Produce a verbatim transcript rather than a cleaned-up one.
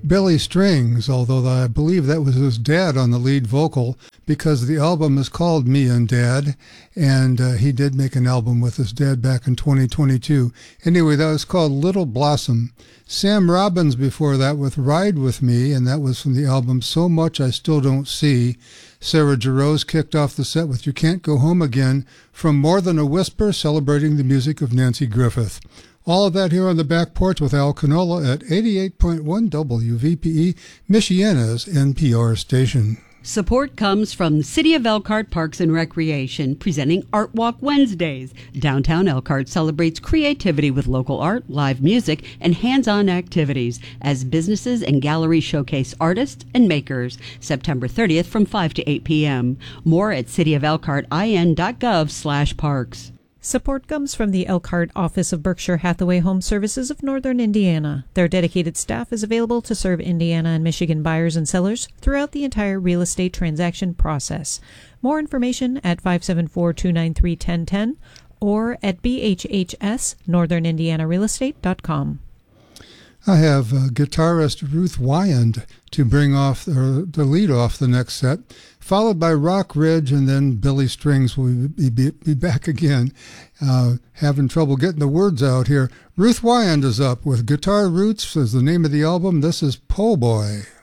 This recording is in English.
Billy Strings, although I believe that was his dad on the lead vocal, because the album is called Me and Dad, and uh, he did make an album with his dad back in twenty twenty-two. Anyway, that was called Little Blossom. Sam Robbins before that with Ride With Me, and that was from the album So Much I Still Don't See. Sarah Jarosz kicked off the set with You Can't Go Home Again from More Than a Whisper, celebrating the music of Nancy Griffith. All of that here on the Back Porch with Al Canola at eighty-eight point one W V P E, Michiana's N P R station. Support comes from City of Elkhart Parks and Recreation, presenting Art Walk Wednesdays. Downtown Elkhart celebrates creativity with local art, live music, and hands-on activities as businesses and galleries showcase artists and makers. September thirtieth from five to eight p.m. More at city of elkhart I N dot gov slash parks. Support comes from the Elkhart Office of Berkshire Hathaway Home Services of Northern Indiana. Their dedicated staff is available to serve Indiana and Michigan buyers and sellers throughout the entire real estate transaction process. More information at five seven four, two nine three, one zero one zero or at b h h s northern indiana real estate dot com. I have uh, guitarist Ruth Wyand to bring off or the lead off the next set, followed by Rock Ridge, and then Billy Strings will be, be, be back again. Uh, having trouble getting the words out here. Ruth Wyand is up with Guitar Roots as the name of the album. This is Po' Boy.